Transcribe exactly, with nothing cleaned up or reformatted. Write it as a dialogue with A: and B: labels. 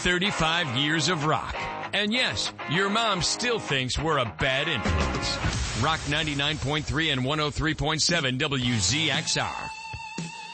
A: thirty-five years of rock. And yes, your mom still thinks we're a bad influence. Rock ninety-nine point three and one oh three point seven W Z X R.